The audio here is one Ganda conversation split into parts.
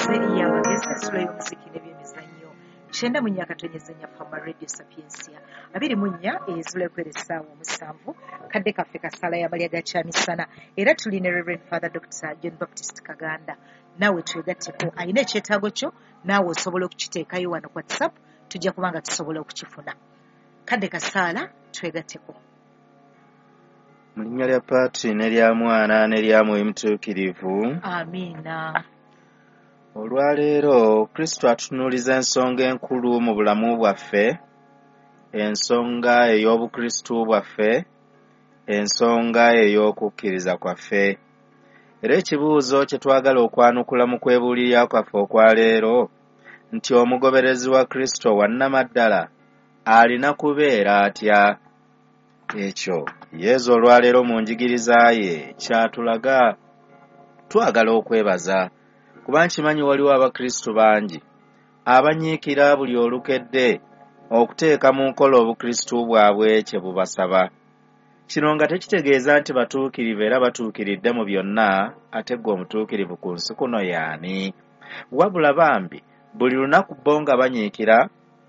ese y'amagezi ensula y'omuziki n'ebyemizannyo 9 Fama Radio Sapiensia 24 ezula kwera essaawa 7 kadde kaffe kasala y'abalya ga kyamisana era tulina Reverend Father Dr. John Baptist Kaganda naawe twegatteko alina ekyetaago kyo naawe osobola okukiteekayo wano ku WhatsApp tujja kubanga tusobola okukifuna kadde kasaala twegatteko. Mu linnya lya Patri n'erya Mwana n'erya Mwoyo Mutuukirivu. Amiina. Olwaleero Kristo atunuuliza ensonga enkulu mu bulamu bwaffe, ensonga ey'obukristu bwaffe, ensonga ey'okukkiriza kwaffe. Era ekibuuzo kye twagala okwanukula mu kwebuulirira kwaffe okwaleero nti omugoberezi wa Kristo wannamaddala alina kubeera atya? Ekyo Yesu olwaleero mu njigiriza ye kyatulaga. Twagala okwebaza kuba nkimanyi waliwo abakristu bangi abanyiikira buli olukedde okuteeka mu nkola obukristu bwabwe kye bubasaba. Kino nga tekitegeeza nti batuukirivu era batuukiridde mu byonna ate gwe omutuukirivu ku nsi kuno y'ani? Wabula bambi buli lunaku bo nga banyiikira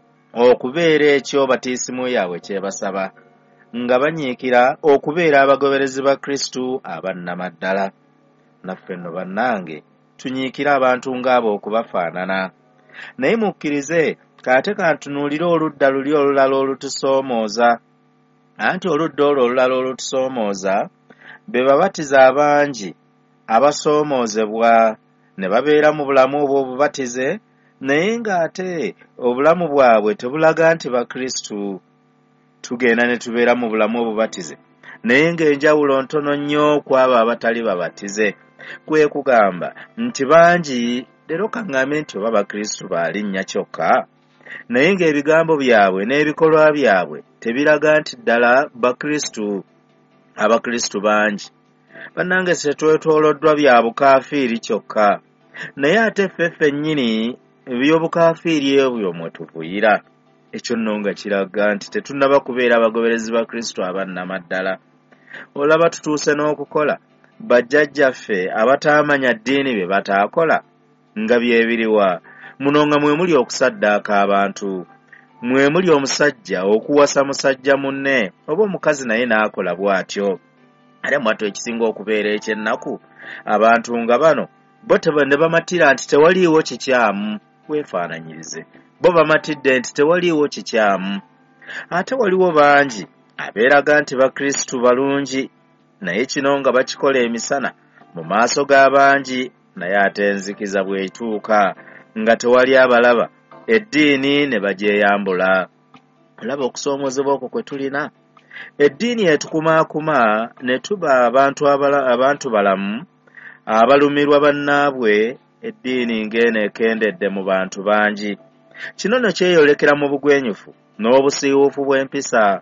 okubeera ekyo batiisimu yaabwe kyebasaba, nga banyiikira okubeera abagoberezi ba Kristu abannamaddala. Naffe nno bannange tunyiikire abantu ng'abo okubafaanana. Naye mukkirize kaate kantunuulire oludda luli olulala olutusoomooza. Anti oludda olwo olulala olutusoomooza be babatiza abangi abasoomoozebwa ne babeera mu bulamu obwo obubatize naye ng'ate obulamu bwabwe tebulaga nti bakristu. Tugenda ne tubeera mu bulamu obubatize naye ng'enjawulo ntono nnyo ku abo abatali babatize. Kwe kugamba nti bangi leero kaŋŋambe nti oba bakristu balinnya kyokka naye ng'ebigambo byabwe n'ebikolwa byabwe tebiraga nti ddala bakristu. Abakristu bangi bannange tetwetooloddwa bya bukaafiiri kyokka naye ate ffe ffennyini eby'obukaafiiri ebyo mwe tuvuyira. Ekyo nno nga kiraga nti tetunnaba kubeera abagoberezi ba Kristo abannamaddala. Olaba tutuuse n'okukola bajjajjaffe abataamanya ddiini bye bataakola nga bye biriwa. Muno nga mwe muli okusaddaaka abantu, mwe muli omusajja okuwasa musajja munne oba omukazi naye n'akola bw'atyo. Ate mwattu ekisinga okubeera eky'ennaku abantu nga bano bo ne bamatira nti tewaliiwo kikyamu. Weefaananyirize, bo bamatidde nti tewaliiwo kikyamu. Ate waliwo bangi abeeraga nti bakristu balungi naye kino nga bakikola emisana mu maaso g'abangi naye ate enzikiza bw'etuuka nga tewali abalaba eddiini ne bagyeyambula. Olaba okusoomoozebwa okwo kwe tulina. Eddiini etukumaakuma ne tuba abantu balamu abalumirwa bannaabwe. Eddiini ng'eno ekendedde mu bantu bangi. Kino no kyeyolekera mu bugwenyufu n'obusiiwuufu bw'empisa.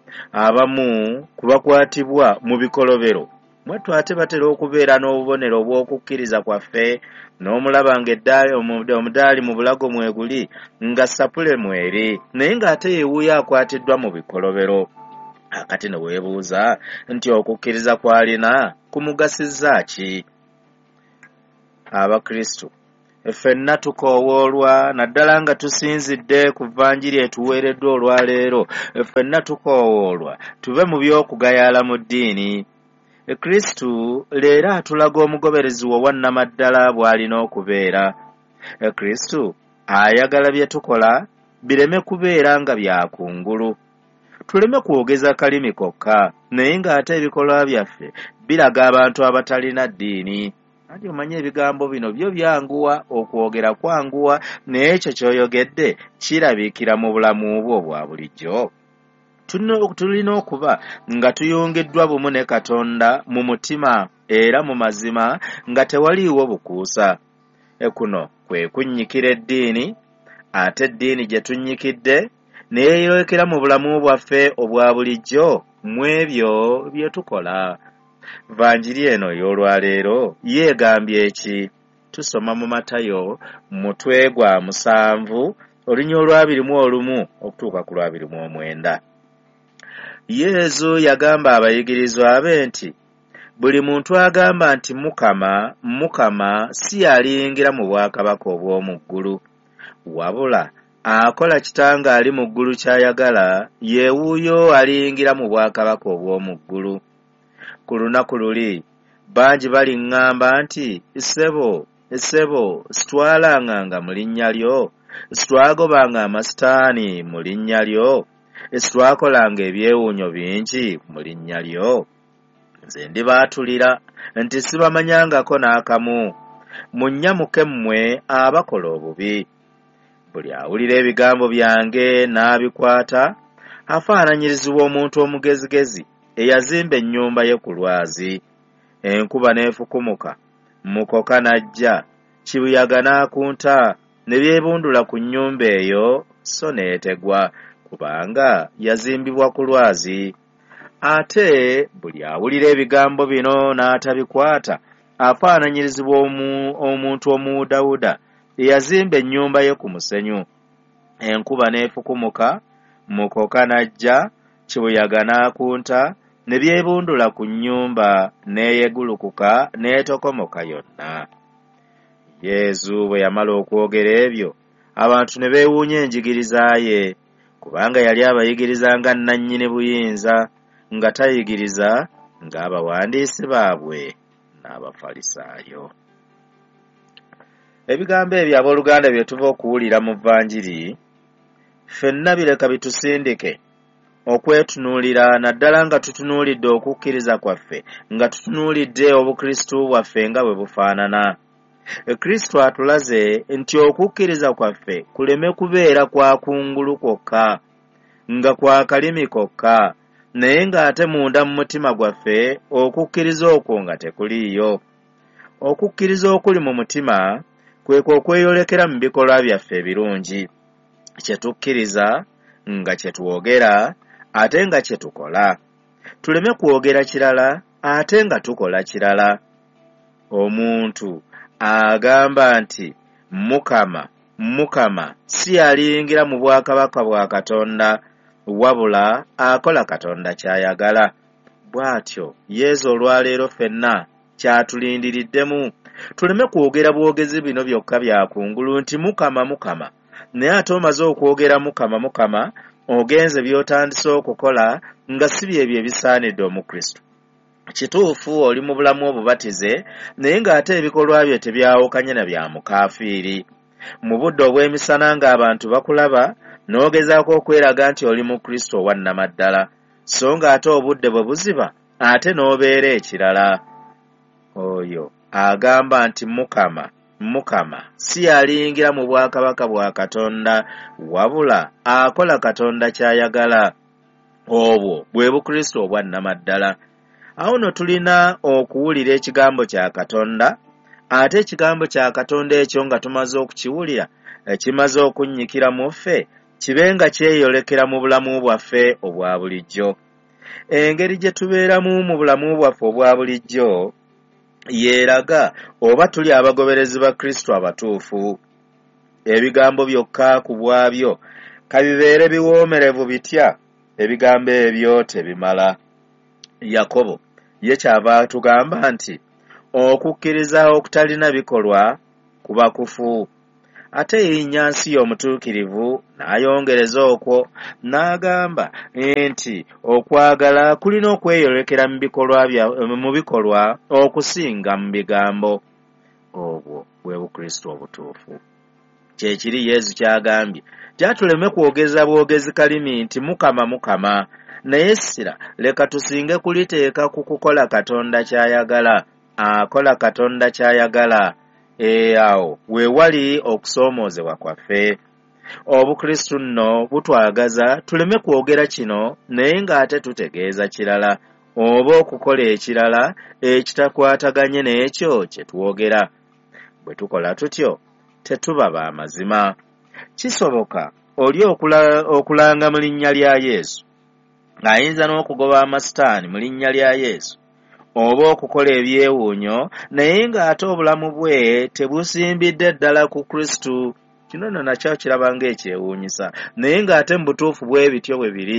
Abamu kubakwatibwa mu bikolobero mwattu ate batera okubeera n'obubonero obw'okukkiriza kwaffe n'omulaba ng'omudaali mu bulago mweguli nga sapule mweri naye ng'ate yeewuuyo akwatiddwa mu bikolobero. Akati ne weebuuza nti okukkiriza kw'alina kumugasizza ki? Abakristu ffenna tukoowoolwa naddala nga tusinzidde ku vvanjiri etuweereddwa olwaleero. Ffenna tukoowoolwa tuve mu by'okugayaala mu ddiini. Kristu leero atulaga omugoberezi w'owannamaddala bw'alina okubeera. Kristu ayagala bye tukola bireme kubeera nga byakungulu. Tuleme kwogeza kalimi kokka naye ng'ate ebikolwa byaffe biraga abantu abatalina ddiini. Anti omanye ebigambo bino byo byanguwa, okwogera kwanguwa, naye ekyo ky'oyogedde kirabikira mu bulamu bwo obwa bulijjo. Tulina okuba nga tuyungiddwa bumu ne Katonda mu mutima era mu mazima nga tewaliiwo bukuusa. Kuno kwe kunnyikira eddiini, ate eddiini gye tunnyikidde ne yeeyolekera mu bulamu bwaffe obwa bulijjo mu ebyo bye tukola. Vanjiri eno y'olwaleero yeegambye eki? Tusoma mu Matayo mutwe gwa 7 olunya olwa 21 okutuuka ku lwa 29. Yesu yagamba abayigirizwa be nti buli muntu agamba nti Mukama, Mukama si aliyingira mu bwakabaka obw'omu ggulu, wabula akola Kitange ali mu ggulu ky'ayagala, ye wuuyo aliyingira mu bwakabaka obw'omu ggulu. Ku lunaku luli bangi baliŋŋamba nti, Ssebo, sitwalanganga mu linnya lyo, sitwagobanga amasitaani mu linnya lyo, sitwakolanga ebyewuunyo bingi mu linnya lyo. Nze ndibaatulira nti sibamanyangako n'akamu. Munnyamuke mmwe abakola obubi. Buli awulira ebigambo byange n'abikwata afaananyirizibwa omuntu omugezigezi eyazimba ennyumba ye ku lwazi. Enkuba n'efukumuka, mukoka n'ajja, kibuyaga n'akunta, ne byebundula ku nnyumba eyo, so n'etegwa, kubanga yazimbibwa ku lwazi. Ate buli awulira ebigambo bino n'atabikwata afaananyirizibwa omuntu omuwudawuda eyazimba ennyumba ye ku musenyu. Enkuba n'efukumuka, mukoka n'ajja, kibuyaga n'akunta, ne byebundula ku nnyumba n'eyegulukuka n'etokomoka yonna. Yesu bwe yamala okwogera ebyo, abantu ne beewuunya enjigiriza ye, kubanga yali abayigiriza nga nannyini buyinza, nga tayigiriza ng'abawandiisi baabwe n'Abafalisaayo. Ebigambo ebyo abooluganda bye tuva okuwulira mu Vvanjiri, ffenna bireka bitusindike okwetunuulira, naddala nga tutunuulidde okukkiriza kwaffe, nga tutunuulidde obukristu bwaffe nga bwe bufaanana. Kristo atulaze nti okukkiriza kwaffe kuleme kubeera kwa kungulu kwokka, nga kwa kalimi kokka, naye ng'ate munda mu mutima gwaffe okukkiriza okwo nga tekuliiyo. Okukkiriza okuli mu mutima kwekwo okweyolekera mu bikolwa byaffe ebirungi, kye tukkiriza nga kye twogera ate nga kye tukola. Tuleme kwogera kirala ate nga tukola kirala. Omuntu agamba nti Mukama, Mukama si aliyingira mu bwakabaka bwa Katonda, wabula akola Katonda ky'ayagala. Bw'atyo Yesu olwaleero ffenna kyatulindiriddemu. Tuleme kwogera bwogezi bino byokka bya kungulu nti Mukama, Mukama, naye ate omaze okwogera Mukama, Mukama, ogenze by'otandise okukola nga si byebyo ebisaanidde Omukristo. Kituufu oli mu bulamu obubatize, naye ng'ate ebikolwa byo tebyawukanye na bya mukaafiiri. Mu budde obw'emisana ng'abantu bakulaba, n'ogezaako okweraga nti oli Mukristo owa nnamaddala, so ng'ate obudde bwe buziba ate n'obeera ekirala. Oyo agamba nti Mukama, Mukama si aliyingira mu bwakabaka bwa Katonda, wabula akola Katonda ky'ayagala. Obwo bwe Bukristo obwa nnamaddala. Awo no tulina okuwulira ekigambo kya Katonda, ate ekigambo kya Katonda ekyo nga tumaze okukiwulira, kimaze okunnyikira mu ffe, kibe nga kyeyolekera mu bulamu bwaffe obwa bulijjo. Engeri gye tubeeramu mu bulamu bwaffe obwa bulijjo yeeraga oba tuli abagoberezi ba Kristo abatuufu. Ebigambo byokka ku bwabyo kabibeere biwoomerevu bitya, ebigambo ebyo tebimala. Yakobo ye kyava atugamba nti okukkiriza okutalina bikolwa kuba kufu. Ate Ignasi omutuukirivu n'ayongereza okwo n'agamba nti okwagala kulina okweyolekera mu bikolwa okusinga mu bigambo. Obwo bwe Bukristo obutuufu. Kyekiri Yesu kyagambye, tyatuleme kwogeza bwogezi kalimi nti Mukama, Mukama, naye essira leka tusinge kuliteeka ku kukola Katonda ky'ayagala. Akola Katonda ky'ayagala. Awo we wali okusoomoozebwa kwaffe. Obukristu nno butwagaza tuleme kwogera kino naye ng'ate tutegeeza kirala, oba okukola ekirala ekitakwataganye n'ekyo kye twogera. Bwe tukola tutyo tetuba ba mazima. Kisoboka oli okulanga mu linnya lya Yesu, ng'ayinza n'okugoba amasitaani mu linnya lya Yesu, oba okukola ebyewuunyo naye ng'ate obulamu bwe tebusimbidde ddala ku Kristu. Kino nno nakyo kiraba ng'ekyewuunyisa, naye ng'ate mu butuufu bwe bityo bwe biri.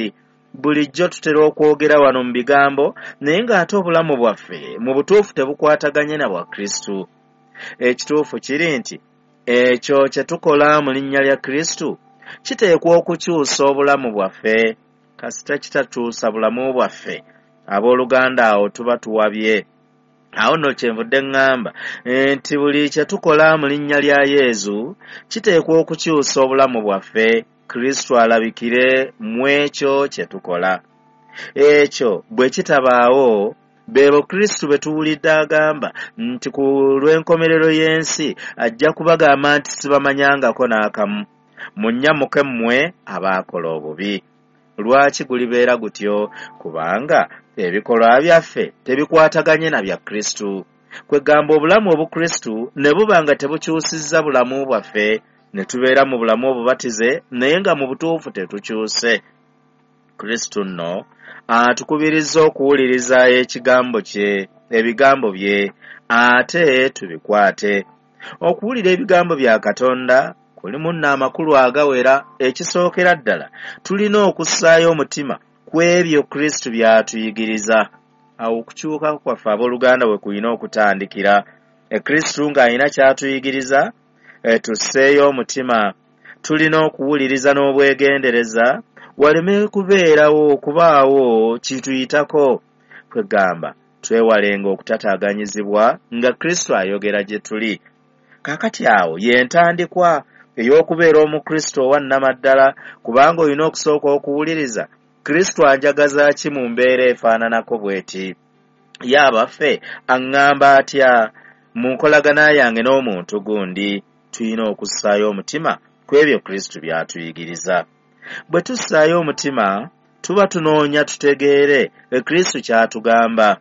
bulijjo tutera okwogera wano mu bigambo naye ng'ate obulamu bwaffe mu butuufu tebukwataganye na bwa Kristo. Ekituufu kiri nti ekyo kye tukola mu linnya lya Kristo kiteekwa okukyusa obulamu bwaffe, kasita kitakyusa bulamu bwaffe abooluganda awo tuba tuwabye. Awo nno kyenvudde ŋŋamba nti buli kye tukola mu linnya lya Yesu kiteekwa okukyusa obulamu bwaffe, Kristo alabikire mu ekyo kye tukola. Ekyo bwe kitabaawo beebo Kristo be tuwulidde agamba nti ku lw'enkomerero y'ensi ajja kubagamba nti sibamanyangako n'akamu, munnyamuke mmwe abaakola obubi. Lwaki gulibeera gutyo? Kubanga ebikolwa byaffe tebikwataganye na bya Kristo. Kwegamba obulamu obukristo ne buba nga tebukyusizza bulamu bwaffe, ne tubeera mu bulamu obubatize naye nga mu butuufu tetukyuse. Kristo nno atukubiriza okuwuliriza ekigambo kye, ebigambo bye, ate tubikwate. Okuwulira ebigambo bya Katonda kulimu n'amakulu agawera. Ekisookera ddala tulina okussaayo omutima ku ebyo Kristo by'atuyigiriza. Awo okukyuka kwaffe abooluganda bwe kulina okutandikira. Kristo ng'alina ky'atuyigiriza, tusseeyo omutima. Tulina okuwuliriza n'obwegendereza, waleme kubaawo kituyitako. Kwegamba twewalenga okutataaganyizibwa nga Kristo ayogera gye tuli. Kaakati awo y'entandikwa ey'okubeera omukristo owannamaddala, kubanga olina okusooka okuwuliriza Kristo anjagaza ki mu mbeera efaananako bw'eti. Ye abaffe aŋŋamba atya mu nkolagana yange n'omuntu gundi. Tulina okussaayo omutima ku ebyo Kristo by'atuyigiriza. Bwe tussaayo omutima tuba tunoonya tutegeere Kristo ky'atugamba.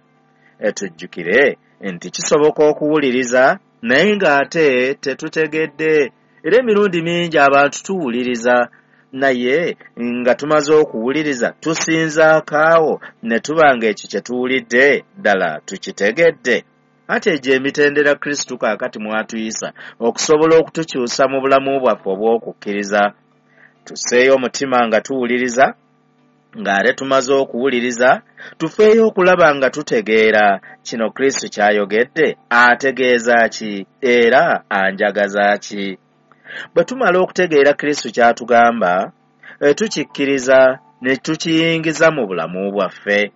Tujjukire nti kisoboka okuwuliriza naye ng'ate tetutegedde. Era emirundi mingi abantu tuwuliriza naye nga tumaze okuwuliriza tusinzaako awo ne tuba ng'ekyo kye tuwulidde ddala tukitegedde. Ate egyo emitendera Kristo kaakati mwatuyisa okusobola okutukyusa mu bulamu bwaffe obw'okukkiriza. Tusseeyo omutima nga tuwuliriza, ng'ate tumaze okuwuliriza tufeeyo okulaba nga tutegeera kino Kristo ky'ayogedde ategeeza ki era anjagaza ki. Bwe tumala okutegeera Kristo ky'atugamba, tukikkiriza ne tukiyingiza mu bulamu bwaffe.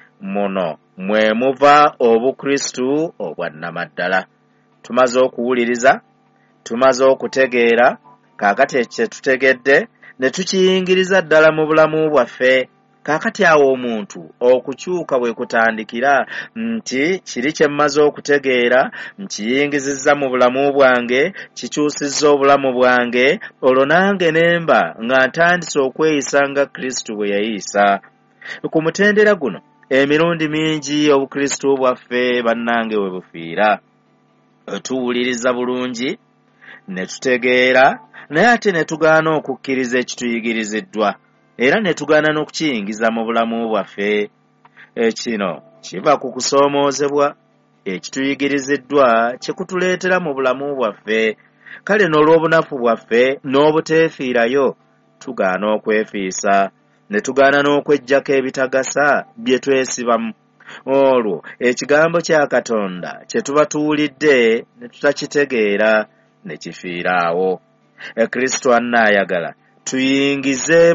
Muno mwe muva obukristo obwannamaddala. Tumaze okuwuliriza, tumaze okutegeera, kaakati ekyo tutegedde ne tukiyingiriza ddala mu bulamu bwaffe. Kaakati awo omuntu okukyuka bwe kutandikira nti kiri kye mmaze okutegeera, nkiyingizizza mu bulamu bwange, kikyusizza obulamu bwange, olwo nange nemba nga ntandise okweyisa nga Kristo bwe yayisa. Ku mutendera guno emirundi mingi obukristo bwaffe bannange we bufiira. Tuwuliriza bulungi ne tutegeera naye ate ne tugaana okukkiriza ekituyigiriziddwa era ne tugaana n'okukiyingiza mu bulamu bwaffe. Kino kiva ku kusoomoozebwa ekituyigiriziddwa kye kutuleetera mu bulamu bwaffe. Kale n'olw'obunafu bwaffe n'obuteefiirayo tugaana okwefiisa ne tugaana n'okweggyako ebitagasa bye twesibamu. Olwo ekigambo kya Katonda kye tuba tuwulidde ne tutakitegeera ne kifiiraawo. Kristo annaayagala tuyingize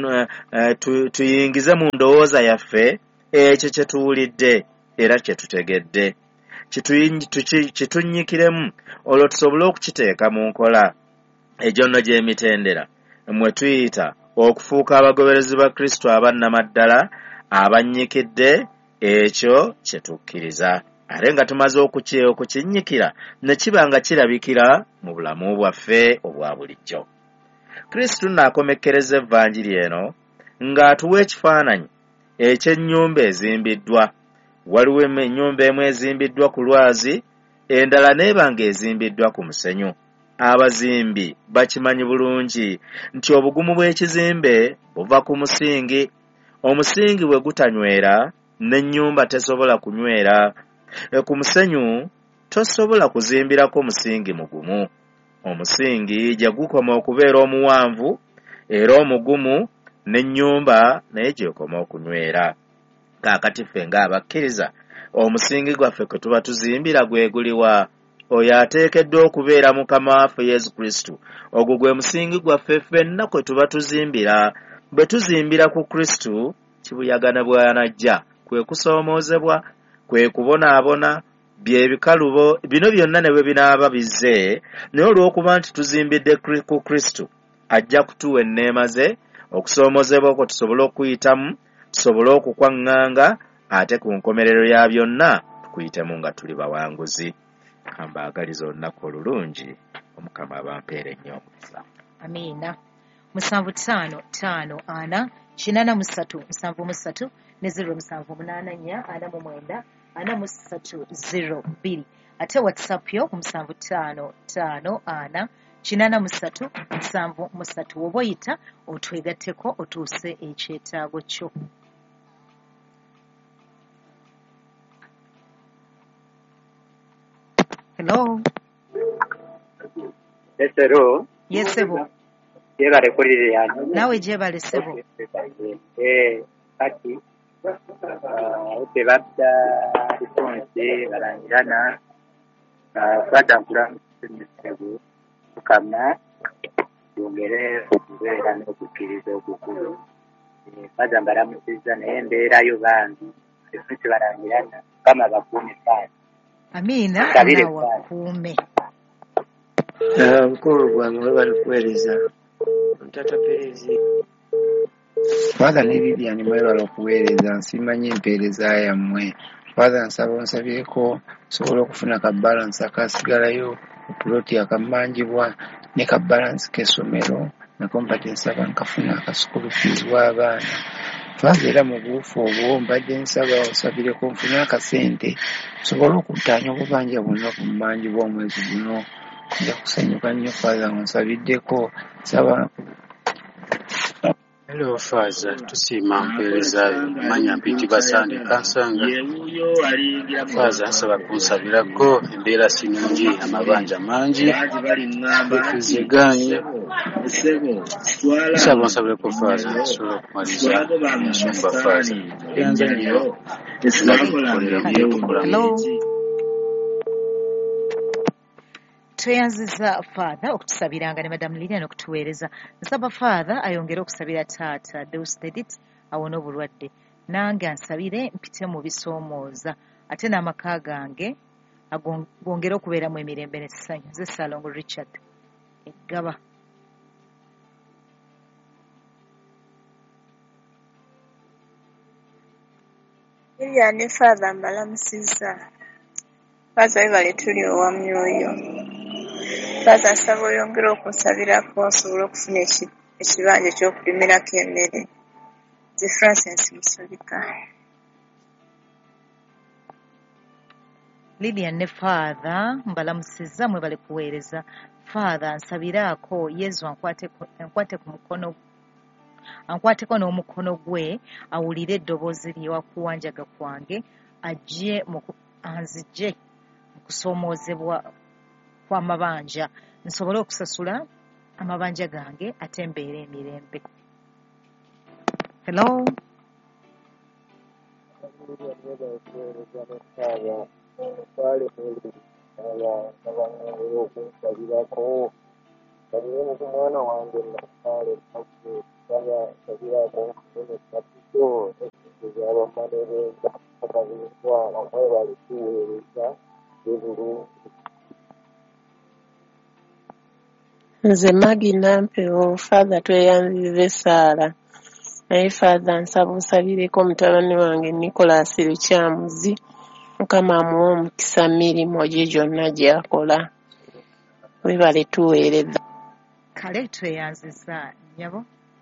mu ndowooza yaffe ekyo kye tuwulidde era kye tutegedde, kitunnyikiremu olwo tusobole okukiteeka mu nkola. Egyo nno gy'emitendera mwe tuyita okufuuka abagoberezi ba Kristo abannamaddala abannyikidde ekyo kye tukkiriza, ate nga tumaze okukinnyikira ne kiba nga kirabikira mu bulamu bwaffe obwa bulijjo. Kristo n'akomekkereza evvanjiri eno ng'atuwa ekifaananyi eky'ennyumba ezimbiddwa. Waliwo ennyumba emu ezimbiddwa ku lwazi, endala n'eba ng'ezimbiddwa ku musenyu. Abazimbi bakimanyi bulungi nti obugumu bw'ekizimbe buva ku musingi. Omusingi bwe gutanywera n'ennyumba tesobola kunywera. Ku musenyu tosobola kuzimbirako musingi mugumu. Omusingi gye gukoma okubeera omuwanvu era omugumu n'ennyumba naye gyekoma okunywera. Kaakati ffe ng'abakkiriza omusingi gwaffe kwe tuba tuzimbira gweguliwa? Oyo ateekeddwa okubeera Mukama waffe Yesu Kristo. Ogwo gwe musingi gwaffe ffenna kwe tuba tuzimbira. Bwe tuzimbira ku Kristo, kibuyagana bw'anajja kwe kusoomoozebwa, kwe kubonaabona, by'ebikalubo bino byonna ne bwe binaaba bizze, naye olw'okuba nti tuzimbidde ku Kristo, ajja kutuwa enneema ze, okusoomoozebwa okwo tusobole okuyitamu, tusobole okukwaŋŋanga, ate ku nkomerero ya byonna tukuyitemu nga tuli bawanguzi. Kambaagaliza olunaku olulungi, Omukama abampeere ennyo omukisa. Amiina. 7554 83 ne 0784 4302. Ate WhatsApp yo ku 7554 83 woba oyita otwegatteko otuuse ekyetaago kyo. Hello. Esero. Yesebo. Yebale kulire yani. Nawe jebale sebo. Kati. Tebadda response barangirana. Kwata kula msebo. Kama yongere okubeera n'okukkiriza okukulu. Kwata mbalamusiza naye embeerayo bangi. Response barangirana. Kama bakuume sana. Amiina ana wakuume. Mukulu gwange webali kuweereza Mutata Perezi. Father ne Vivian mwebala okuweereza, nsimanyi empeereza yammwe. Father nsaba onsabyeko sobola okufuna ka balance akasigalayo okuloti akamanjibwa ne ka balance k'essomero nako mbadde nsaba nkafuna akasukulu fees w'abaana. Father era mu buufu obwo mbadde nsaba osabireko nfune akasente sobola okutaanya obubanja bwonna ku mmanjibwa omwezi guno. Nja kusanyuka nnyo Father onsabiddeko nsaba. Hello Father, tusiima mpeereza manya mpiti basande kansanga. Father nsaba kunsabirako embeera sinungi amabanja mangi ekiziganye nsaba onsabireko Father nsobola okumaliza ensumba Father yanze nnyo Hello. Tweyanziza Father okutusabiranga ne Madam Lilian okutuweereza. Nsaba Father ayongere okusabira taata Deusdedit awone obulwadde. Nange ansabire mpite mu bisoomooza ate n'amaka gange gongere okubeeramu emirembe n'essanyu. Nze Salongo Richard Eggaba. Lilian Father mbalamusizza. Father webale tuli owamyoyo. Father nsaba oyongere okunsabirako nsobole okufuna ekibanja ky'okulimirako emmere. Nze Francis Musulika. Lilian ne Father mbalamusizza mwebale kuweereza. Father nsabiraako Yezu ankwateko n'omukono gwe awulire eddoboozi ly'ewakuwanjaga kwange anzigye mu kusoomoozebwa kw'amabanja nsobole okusasula amabanja gange ate mbeere emirembe. Hello. Omwana wange nakale sabirako abamanebeza akabintwala mwebali tuweereza ebulungi. Nze Magi Nampewo. Father tweyanziza essaala naye Father nsaba osabireko mutabani wange Nicholas Lukyamuzi. Mukama amuwe omukisa mirimo gye gyonna gy'akola. Webale tuweereza. Kale tweyanziza nnyabo.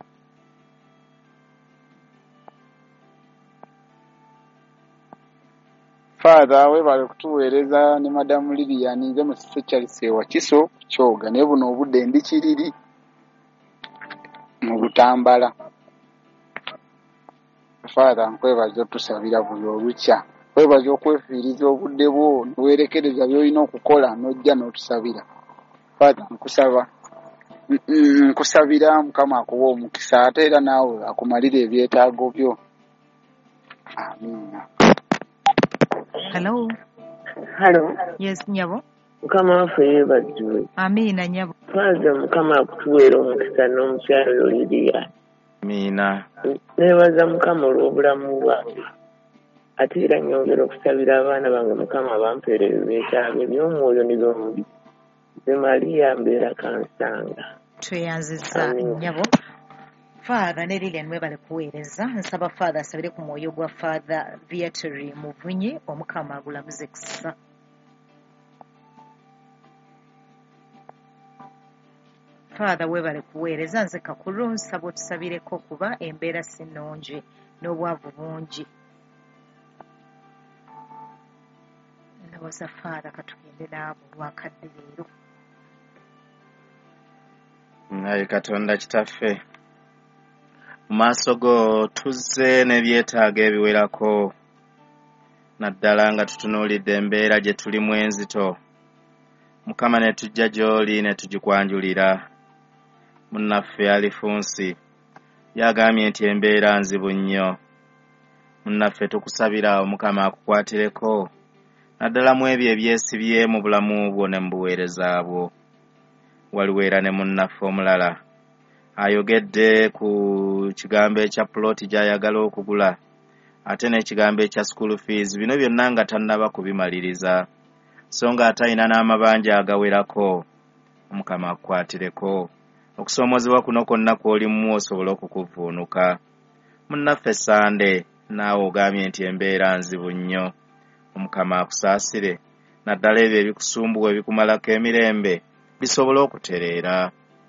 Father webale kutuweereza ne Madam Lilian nze mu kifo kyalise Wakiso Kyoga naye buno obudde ndi Kiriri mu Butambala. Father nkwebaza otusabira buli olukya. Webaza okwefiiriza obudde bwo weerekereza by'olina okukola n'ojja n'otusabira. Father nkusaba nkusabira Mukama akuwa omukisa ate era naawe akumalire ebyetaago byo. Amiina. Hello. Hello. Yes, nyabo. Mukama waffe yeebazibwe. Amiina nyabo. Faaza Mukama akutuweera omukisa n'omukyalo Lidiya. Amiina. Neebaza Mukama olw'obulamu bwange. Ate era nyongera okusabira abaana bange Mukama bampeerere ebyetaago eby'omwoyo n'eby'omubiri. Nze Maria mbeera Kansanga. Tweyanziza nyabo. Father ne Lilian mwebale kuweereza. Nsaba Father asabire ku mwoyo gwa Father Viatory Muvunyi Omukama agulamuze kusa. Father webale kuweereza nze kakulu nsaba otusabireko kuba embeera si nnungi n'obwavu bungi. Ndowooza Father katugende n'abo lwakadde leero. Naye Katonda kitaffe mu maaso go tuzze n'ebyetaago ebiwerako naddala nga tutunuulidde embeera gye tulimu enzito. Mukama ne tujja gy'oli ne tugikwanjulira. Munnaffe Alifunsi yagambye nti embeera nzibu nnyo. Munnaffe tukusabira Omukama akukwatireko naddala mu ebyo ebyesibye mu bulamu bwo ne mu buweereza bwo. Waliwo era ne munnaffe omulala ayogedde ku kigambo ekya ploti gy'ayagala okugula ate n'ekigambo ekya school fees. Bino byonna nga tannaba kubimaliriza so nga atalina n'amabanja agawerako. Omukama akukwatireko okusoomozebwa kuno kwonna kw'olimu osobola okukuvuunuka. Munnaffe Sande naawe ogambye nti embeera nzibu nnyo. Omukama akusaasire naddala ebyo ebikusumbuwa ebikumalako emirembe bisobola okutereera.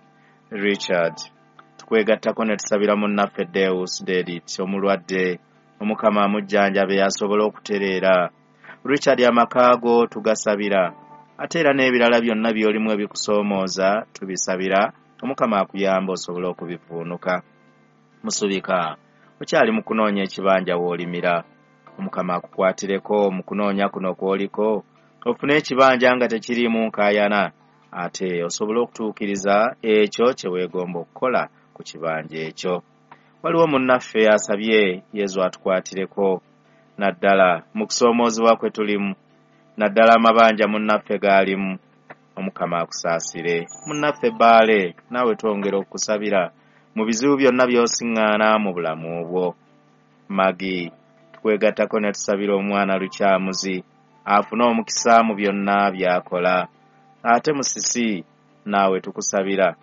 Richard tukwegattako ne tusabira munnaffe Deus Dedit omulwadde. Omukama amujjanjabe asobola okutereera. Richard amakaago tugasabira ate era n'ebirala byonna by'olimu ebikusoomooza tubisabira. Omukama akuyamba osobola okubivuunuka. Musubika okyali mu kunoonya ekibanja w'olimira. Omukama akukwatireko mu kunoonya kuno kw'oliko ofune ekibanja nga tekiriimu nkaayana ate osobola okutuukiriza ekyo kye weegomba okukola ku kibanja ekyo. Waliwo munnaffe asabye Yezu atukwatireko naddala mu kusoomoozebwa kwe tulimu naddala amabanja munnaffe gaalimu. Omukama akusaasire. Munnaffe Baale naawe twongera okukusabira mu bizibu byonna by'osiŋŋaana mu bulamu bwo. Magi tukwegattako ne tusabira omwana Lukyamuzi afune omukisa mu byonna by'akola. Ate Musisi naawe tukusabira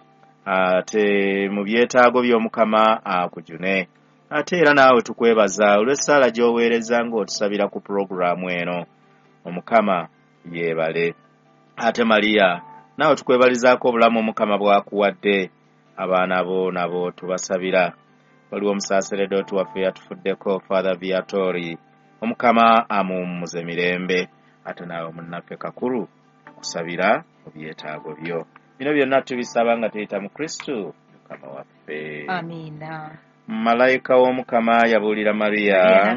ate mu byetaago by'Omukama akujune. Ate era naawe tukwebaza olw'essaala gy'oweereza ng'otusabira ku pulogulaamu eno. Omukama yeebale. Ate Maria naawe tukwebalizaako obulamu Omukama bw'akuwadde. Abaana bo nabo tubasabira. Waliwo omusaaseredooti waffe yatufuddeko Father Viatori. Omukama amuwummuze mirembe. Ate naawe munnaffe Kakulu tukusabira mu byetaago byo. Bino byonna tubisaba nga tuyita mu Kristo Mukama waffe. Amiina. Malayika w'Omukama yabuulira Mariya,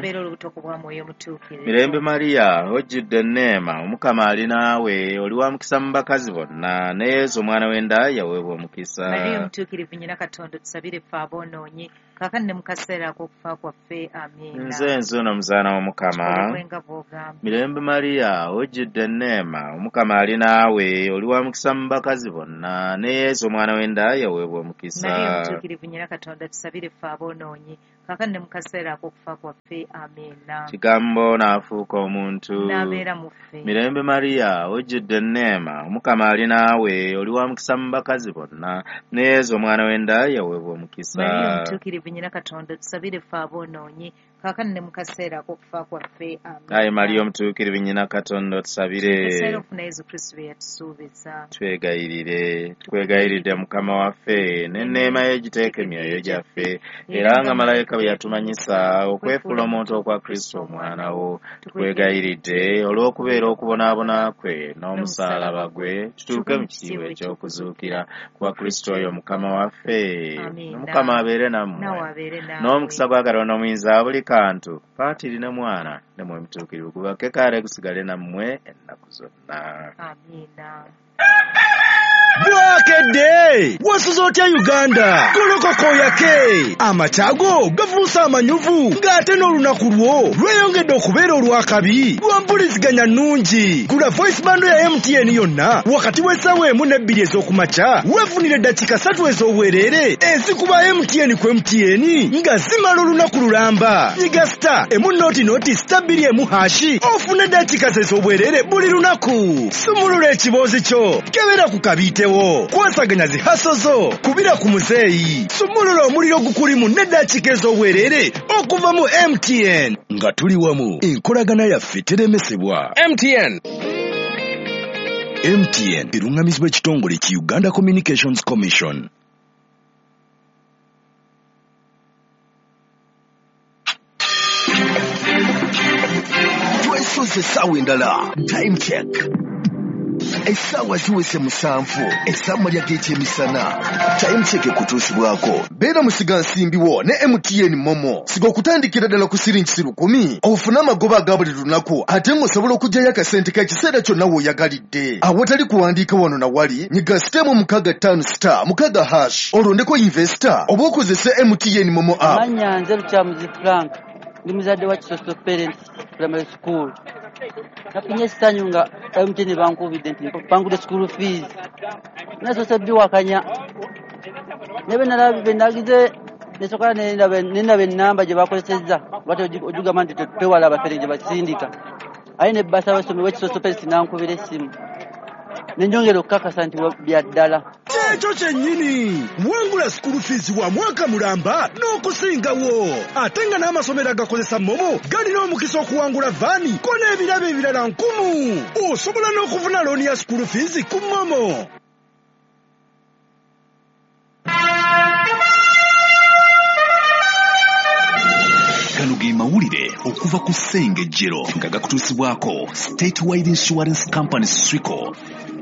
mirembe Mariya ojjudde enneema, Omukama ali naawe, oli wa mukisa mu bakazi bonna, ne Yesu omwana w'enda yaweebwa omukisa. Mariya omutuukirivu nnyina Katonda tusabire ffe aboonoonyi kaakano ne mu kaseera ak'okufa kwaffe. Amiina. Nze nzuuno muzaana w'Omukama. Mirembe Mariya ojjudde enneema, Omukama ali naawe, oli wa mukisa mu bakazi bonna, ne Yesu omwana w'enda yaweebwa omukisa. Mariya omutuukirivu nnyina Katonda tusabire ffe aboonoonyi kaakano ne mu kaseera ak'okufa kwaffe. Amiina. Kigambo n'afuuka omuntu. N'abeera mu ffe. Mirembe Mariya ojjudde enneema, Omukama ali naawe, oli wa mukisa mu bakazi bonna, ne Yesu omwana w'enda yaweebwa omukisa. Mariya omutuukirivu nnyina Katonda tusabire ffe aboonoonyi kaakano ne mu kaseera ak'okufa kwaffe. Amiina. Ayi Mariya omutuukirivu nnyina Katonda tusabire. Tusaire okufuna Yesu Kristo bye yatusuubiza. Twegayiridde Mukama waffe n'enneema ye giteeke emyoyo gyaffe, era nga malayika bwe yatumanyisa okwefuula omuntu okwa Kristo omwana wo. Twegayiridde olw'okubeera okubonaabona kwe n'omusaalaba gwe, tutuuke mu kitiibwa eky'okuzuukira kwa Kristo oyo Mukama waffe. Omukama abeere nammwe n'omukisa gwa Katonda omuyinza buli kantu, Paatiri ne Mwana ne Mwoyo Mutuukirivu gubake kaale gusigale nammwe ennaku zonna. Amiina. Bwakedde wasuza otya Uganda golokoka oyake amatago gafuusa amanyuvu ng'ate n'olunaku lwo lweyongedde okubeera olwakabi lwa mpuliziganya nnungi. Gula voice bando ya MTN yonna wakati w'essaawa 1 ne 2 ez'okumakya weefunire eddakiika 3 ez'obwereere ezikuba MTN ku MTN nga zimala olunaku lulamba. Nyiga star emu star 2 ofune eddakiika ez'obwereere buli lunaku. Sumulula ekiboozi kyo kebera ku kabiitewo kwasaganya zihaso zo kubira ku muzeeyi. Sumulula omuliro gukulimu n'eddakiika ez'obwereere okuva mu MTN nga tuli wamu enkolagana yaffe teremesebwa. MTN erungamizibwa ekitongole ki Uganda Communications Commission. Twesoze essaawa endala time check. Essaawa ziwese 7 essaawa ly'ekyemisana. Time check kutuusibwako beera musiga nsimbiwo ne MTN Momo. Siga okutandikira ddala ku siringi 10 ofuna amagoba aga buli lunaku ate ng'osobola okugyayo akasente k'ekiseera kyonna w'oyagalidde. Awatali kuwandiika wano na wali nyiga sitemu 65*, olondeko investor oba okozese MTN Momo app. Manya nze Lukyamuzi Frank ndi muzadde wa Kisoso Parents Primary School. Nafunye essanyu nga MTN bankubidde nti bangudde school fees. Nasoose biwakanya. Nebe nalabe nagize nesoka nendaba ennamba gye bakozesezza lwati ojugamba nti tewala abafere gye basindika. Aye ne basa abasomi w'Ekisoso Parents nankubira essimu. Nenjongera okukakasa nti bya ddala. Ekyo kyennyini wangula school fees wa mwaka mulamba n'okusingawo. Ate nga n'amasomero agakozesa Momo galina omukisa okuwangula vaani ko n'ebirabo ebirala 1000. Osobola n'okufuna looni ya school fees ku Momo. Gano ge mawulire okuva ku Ssengejjero nga gakutuusibwako State Wide Insurance Company Swico.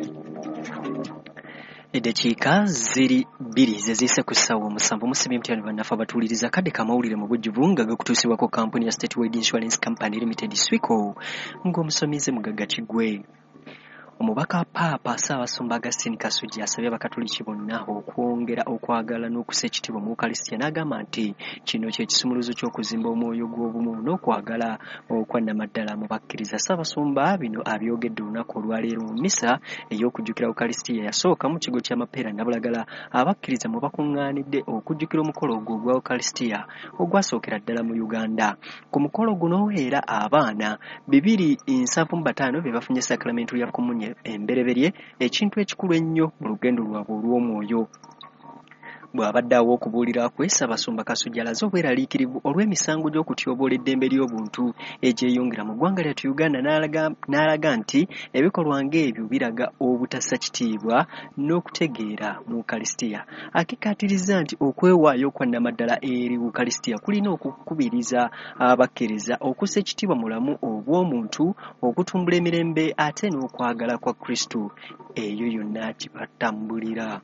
Eddakiika ziri 2 zezise ku ssaawa 7 musibye MTN bannafa batuuliriza kadde kamawulire mu bujjuvu nga gakutuusibwako kampuni ya State Wide Insurance Company Limited Swico ng'omusomize Mugagga Kigwe. Omubaka Paapa Ssaabasumba Augustine Kasujja asabye abakatoliki bonna okwongera okwagala n'okussa ekitiibwa mu Ukalisitiya n'agamba nti kino kye kisumuluzo ky'okuzimba omwoyo gw'obumu n'okwagala okwannamaddala mu bakkiriza. Ssaabasumba bino abyogedde olunaku olwaleero mu mmisa ey'okujjukira Ukalisitiya yasooka mu kigo ky'Amapeera Nabulagala abakkiriza mu bakuŋŋaanidde okujjukira omukolo ogwo ogwa Ukalisitiya ogwasookera ddala mu Uganda. Ku mukolo guno era abaana 275 be bafunye sakramento ya komunye embereberye ekintu ekikulu ennyo mu lugendo lwabwe olw'omwoyo. Bw'abadde awo okubuulira kwe Ssaabasumba Kasujja alaze obweraliikirivu olw'emisango gy'okutyoboola eddembe ly'obuntu egyeyongera mu ggwanga lyattu Uganda n'alaga nti ebikolwa ng'ebyo biraga obutassa kitiibwa n'okutegeera mu Ukalisitiya. Akikaatiriza nti okwewaayo kwannamaddala eri Ukalisitiya kulina okukubiriza abakkiriza okussa ekitiibwa mulamu obw'omuntu, okutumbula emirembe ate n'okwagala kwa Kristo. Eyo yonna kibatambulira.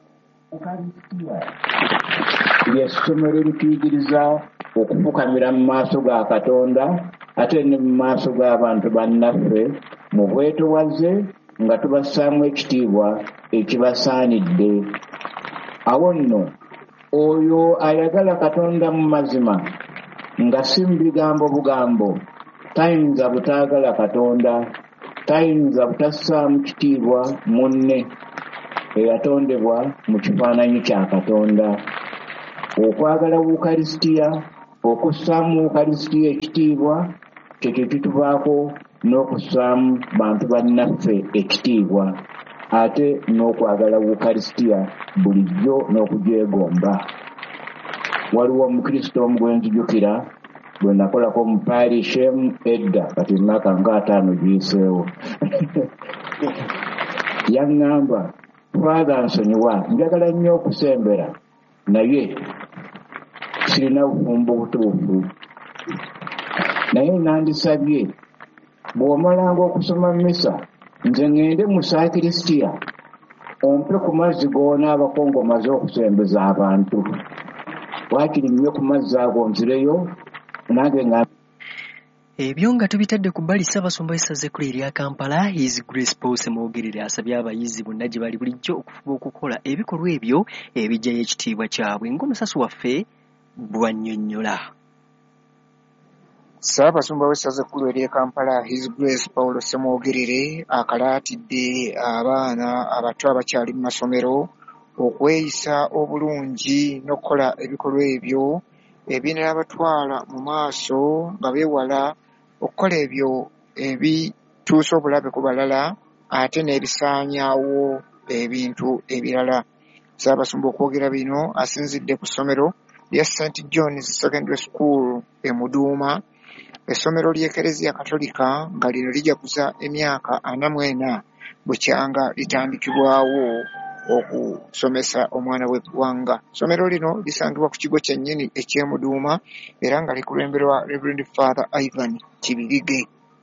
Ly'essomero erituyigiriza okufukamira mu maaso ga Katonda ate ne mu maaso g'abantu bannaffe mu bwetowaze nga tubassaamu ekitiibwa ekibasaanidde. Awo nno oyo ayagala Katonda mu mazima nga si mu bigambo bugambo tayinza butaagala Katonda, tayinza butassaamu kitiibwa munne eyatondebwa mu kifaananyi kya Katonda. Okwagala Ukalisitiya, okussaamu Ukalisitiya ekitiibwa kyekyo kituvaako n'okussaamu bantu bannaffe ekitiibwa ate n'okwagala Ukalisitiya bulijjo n'okugyegomba. Waliwo Omukristo omu gwe nzijukira gwe nakolako mu parish edda kati emyaka nga 5 giyiseewo. Yaŋŋamba, Father nsonyiwa, njagala nnyo okusembera naye sirina bufumbo butuufu. Naye nandisabye bw'omalanga okusoma mmisa nze ŋŋende mu Sakrisitiya ompe ku mazzi g'onaabako ng'omaze okusembeza abantu. Waakiri nnyo ku mazzi ago nzireyo nange nga Ebyo nga tubitadde ku bbali Ssaabasumba w'essaza ekkulu erya Kampala His Grace Paul Ssemwogerere asabye abayizi bonna gye bali bulijjo okufuba okukola ebikolwa ebyo ebijjayo ekitiibwa kyabwe ng'omusasi waffe bw'annyonnyola. Ssaabasumba w'essaza ekkulu erya Kampala His Grace Paul Ssemwogerere akalaatidde abaana abato abakyali mu masomero okweyisa obulungi n'okukola ebikolwa ebyo ebinaabatwala mu maaso nga beewala okukola ebyo ebituusa obulabe ku balala ate n'ebisaanyaawo ebintu ebirala. Ssaabasumba okwogera bino asinzidde ku ssomero lya St. John's Secondary School e Muduuma, essomero ly'Ekereziya Katolika nga lino lijaguza emyaka 44 bukyanga litandikibwawo okusomesa omwana w'eggwanga. Essomero lino lisangibwa ku kigo kyennyini eky'e Muduuma era nga likulemberwa Reverend Father Ivan Kibirige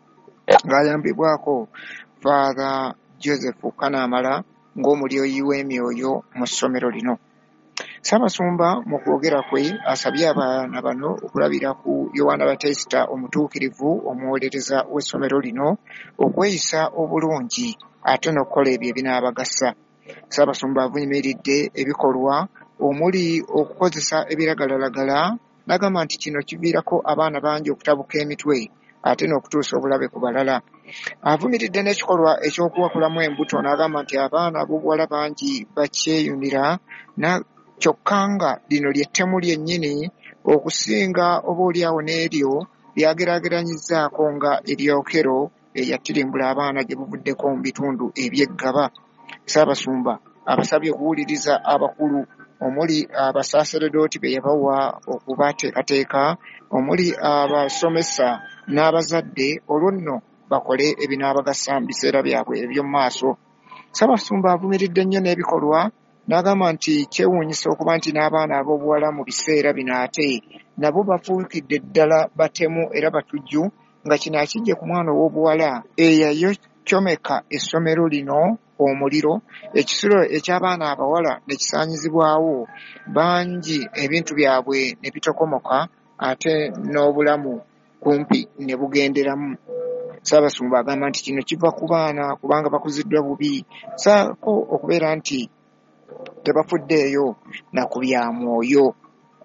ng'ayambibwako Father Joseph Kanaamala ng'omulyoyi w'emyoyo mu ssomero lino. Ssaabasumba mu kwogera kwe asabye abaana bano okulabira ku Yohana Battista omutuukirivu omuwolereza w'essomero lino okweyisa obulungi ate n'okukola ebyo ebinaabagasa. Ssaabasumba avunyimiridde ebikolwa omuli okukozesa ebiragalalagala n'agamba nti kino kiviirako abaana bangi okutabuka emitwe ate n'okutuusa obulabe ku balala. Avumiridde n'ekikolwa eky'okuwakulamu embuto n'agamba nti abaana ab'obuwala bangi bakyeyunira kyokka nga lino ly'ettemu lyennyini okusinga obaoliawo n'eryo lyageraageranyizaako nga eryokero eyattirimbula abaana gye buvuddeko mu bitundu ebyeggaba. Ssaabasumba abasabye okuwuliriza abakulu omuli abasaaseredooti be yabawa okubateekateeka omuli abasomesa n'abazadde olwo nno bakole ebinaabagasa mu biseera byabwe eby'omu maaso. Ssaabasumba avumiridde nnyo n'ebikolwa n'agamba nti kyewuunyisa okuba nti n'abaana ab'obuwala mu biseera bino ate nabo bafuukidde ddala batemu era batujju nga kino akijje ku mwana ow'obuwala eyayokyomeka essomero lino omuliro, ekisulo eky'abaana abawala ne kisaanyizibwawo bangi ebintu byabwe ne bitokomoka ate n'obulamu kumpi ne bugenderamu. Ssaabasumba agamba nti kino kiva ku baana kubanga bakuziddwa bubi saako okubeera nti tebafuddeeyo na ku bya mwoyo.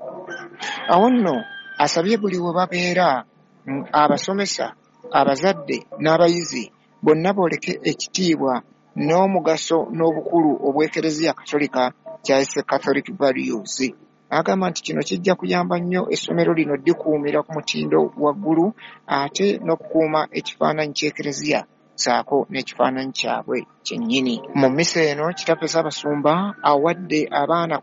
Awo nno asabye buli we babeera abasomesa, abazadde n'abayizi bonna booleke ekitiibwa n'omugaso n'obukulu obw'Ekereziya Katolika kyayise Catholic Values. Agamba nti kino kijja kuyamba nnyo essomero lino dikuumira ku mutindo waggulu ate n'okukuuma ekifaananyi ky'Ekereziya saako n'ekifaananyi kyabwe kyennyini. Mu mmisa eno kitaffe Ssaabasumba awadde abaana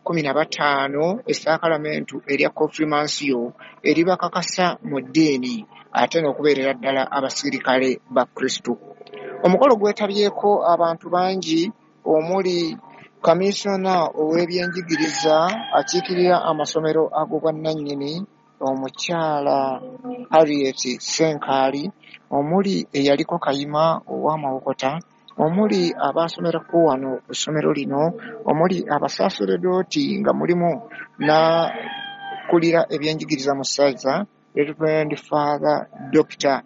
15 essaakalamentu erya konfirmansiyo eribakakasa mu ddiini ate n'okubeerera ddala abasirikale ba Kristo. Omukolo gwetabyeko abantu bangi omuli kamisona ow'ebyenjigiriza akiikirira amasomero ag'obwannannyini omukyala Harriet Senkaali, omuli eyaliko Kayima ow'Amawokota, omuli abasomerako wano ku ssomero lino, omuli abasaaseredooti nga mulimu n'akulira ebyenjigiriza mu ssaza Reverend Father Dr.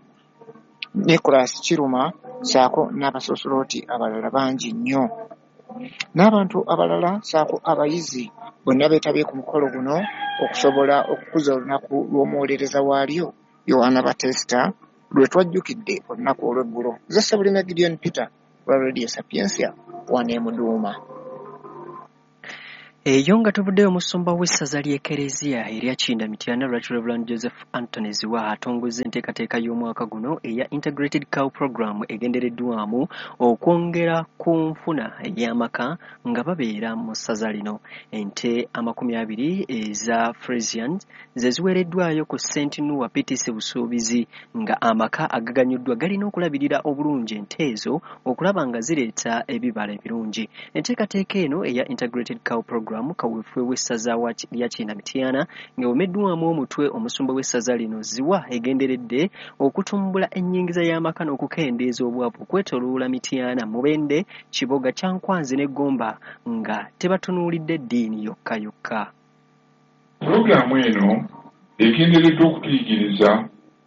Nicholas Kiruma saako n'abasosolooti abalala bangi nnyo. N'abantu abalala saako abayizi bonna beetabye ku mukolo guno okusobola okukuza olunaku lw'omuwolereza waalyo Yohana Battista lwe twajjukidde olunaku olw'eggulo. Nze Sabulina Gideon Peter wa Radio Sapiensia wano e Muduuma. Eyo nga tuvuddeyo omusumba w'essaza ly'Ekereziya erya Kindamitiyana Reverend Joseph Anthony Ziwa atongozza enteekateeka y'omwaka guno eya Integrated Cow Program egendereddwamu okwongera ku nfuna ey'amaka nga babeera mu ssaza lino. Ente 20 eza Frisians ze ziweereddwayo ku St. Noah PTC Busuubizi nga amaka agaganyuddwa galina okulabirira obulungi ente ezo okulaba nga zireeta ebibala ebirungi. Enteekateeka eno eya Integrated Cow Program kawefwe w'essaza lya Kindamitiyana ng'ewomeddwamu omutwe omusumba w'essaza lino Ziwa egenderedde okutumbula ennyingiza y'amaka n'okukendeeza obwavu okwetooloola Mityana, Mubende, Kiboga, Kyankwanzi ne Gomba nga tebatunuulidde ddiini yokka yokka. Pulogulaamu eno egendereddwa okutuyigiriza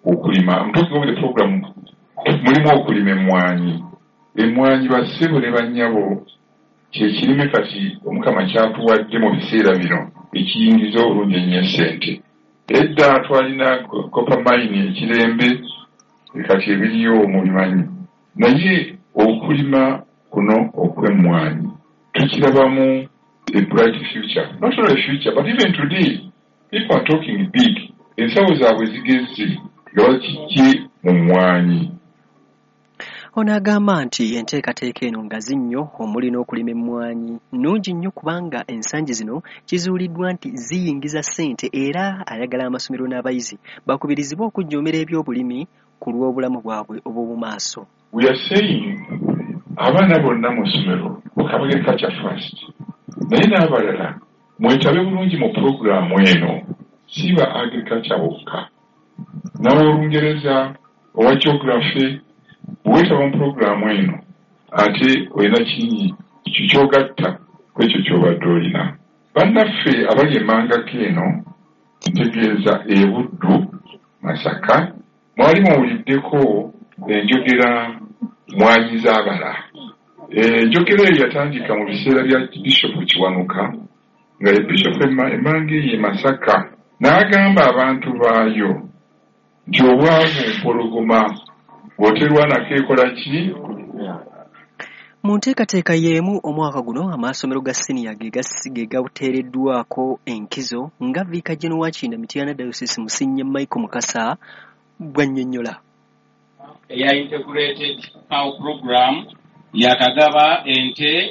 okulima. I'm talking about the program mulimu okulima emmwanyi bassebo ne bannyabo kyekirime kati omukama kyatuwadde mu biseera bino ekiyingiza obulungi ennyo essente. Edda twalina copper mine ekirembe kati ebiriyo mulimanyi, naye okulima kuno okw'emmwanyi tukirabamu a bright future. Not only a future, but even today people are talking big. Ensawo zaabwe zigezze nga bakijje mu mmwanyi. Ono agamba nti enteekateeka eno ngazi nnyo omuli n'okulima emmwanyi nnungi nnyo kubanga ensangi zino kizuuliddwa nti ziyingiza ssente era ayagala amasomero n'abayizi bakubirizibwa okujjumbira eby'obulimi ku lw'obulamu bwabwe obw'omu maaso. We are saying abaana bonna mu ssomero okabage culture first, naye n'abalala mwetabe bulungi mu puroguramu eno, si ba agriculture bokka, n'Olungereza owa geography bwetaba mu puroguramu eno ate olina kinyi kikyogatta kwekyo kyobadde olina. Bannaffe abali emmangako eno ntegeeza Buddu, Masaka, mwali muwuliddeko enjogera mwanyi z'abala. Enjogera eyo yatandika mu biseera bya Bishop Kiwanuka nga ye Bishop Emmange ye Masaka, n'agamba abantu baayo nti obwavu mpologoma bw'oterwanako ekola ki? Mu nteekateeka y'emu omwaka guno amasomero ga siniya ge gateereddwako enkizo nga Vicar General wa Kinda Mityana Diocese Musinye Michael Mukasa bw'annyonnyola. Eya integrated cow program yakagaba ente